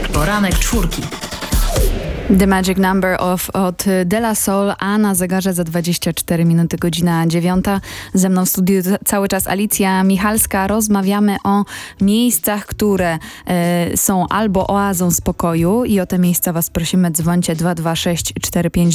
Poranek czwórki. The Magic Number od De La Soul, a na zegarze za 24 minuty, godzina 9. Ze mną w studiu cały czas Alicja Michalska. Rozmawiamy o miejscach, które są albo oazą spokoju i o te miejsca was prosimy, dzwońcie 226 45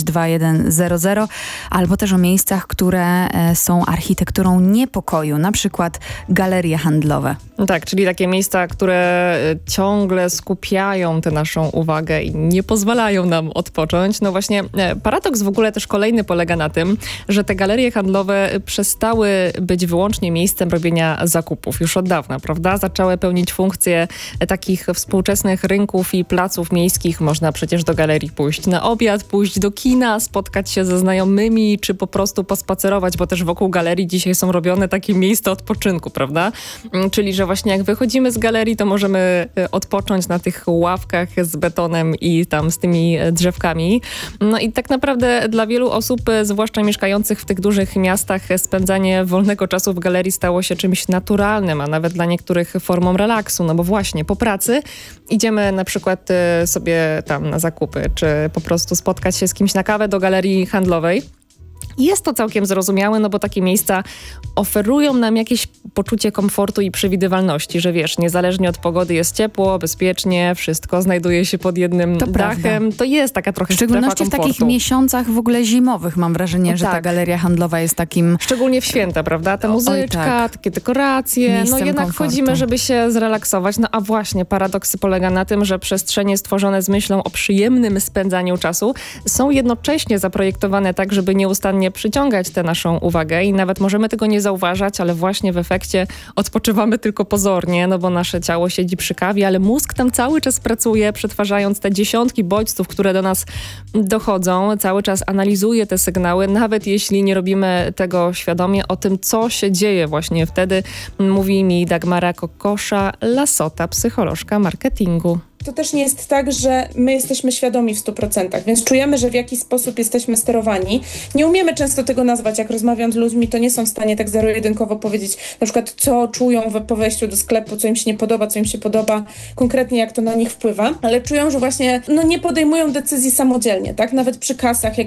2100, albo też o miejscach, które są architekturą niepokoju, na przykład galerie handlowe. Tak, czyli takie miejsca, które ciągle skupiają tę naszą uwagę i nie pozwalają nam odpocząć. No właśnie, paradoks w ogóle też kolejny polega na tym, że te galerie handlowe przestały być wyłącznie miejscem robienia zakupów już od dawna, prawda? Zaczęły pełnić funkcję takich współczesnych rynków i placów miejskich. Można przecież do galerii pójść na obiad, pójść do kina, spotkać się ze znajomymi, czy po prostu pospacerować, bo też wokół galerii dzisiaj są robione takie miejsca odpoczynku, prawda? Czyli, że właśnie jak wychodzimy z galerii, to możemy odpocząć na tych ławkach z betonem i tam z tymi drzewkami. No i tak naprawdę dla wielu osób, zwłaszcza mieszkających w tych dużych miastach, spędzanie wolnego czasu w galerii stało się czymś naturalnym, a nawet dla niektórych formą relaksu. No bo właśnie po pracy idziemy na przykład sobie tam na zakupy, czy po prostu spotkać się z kimś na kawę do galerii handlowej. Jest to całkiem zrozumiałe, no bo takie miejsca oferują nam jakieś poczucie komfortu i przewidywalności, że wiesz, niezależnie od pogody jest ciepło, bezpiecznie, wszystko znajduje się pod jednym dachem. To jest taka trochę strefa komfortu. W szczególności w takich miesiącach w ogóle zimowych mam wrażenie, że ta galeria handlowa jest takim... Szczególnie w święta, prawda? Ta muzyczka, takie dekoracje. Miejscem no jednak komfortu. wchodzimy, żeby się zrelaksować. No a właśnie paradoks polega na tym, że przestrzenie stworzone z myślą o przyjemnym spędzaniu czasu są jednocześnie zaprojektowane tak, żeby nieustannie przyciągać tę naszą uwagę i nawet możemy tego nie zauważać, ale właśnie w efekcie odpoczywamy tylko pozornie, no bo nasze ciało siedzi przy kawie, ale mózg tam cały czas pracuje, przetwarzając te dziesiątki bodźców, które do nas dochodzą, cały czas analizuje te sygnały, nawet jeśli nie robimy tego świadomie. O tym, co się dzieje właśnie wtedy, mówi mi Dagmara Kokosza-Lasota, psycholożka marketingu. To też nie jest tak, że my jesteśmy świadomi w 100%, więc czujemy, że w jakiś sposób jesteśmy sterowani. Nie umiemy często tego nazwać, jak rozmawiam z ludźmi, to nie są w stanie tak zero-jedynkowo powiedzieć na przykład, co czują po wejściu do sklepu, co im się nie podoba, co im się podoba, konkretnie jak to na nich wpływa, ale czują, że właśnie nie podejmują decyzji samodzielnie, tak? Nawet przy kasach,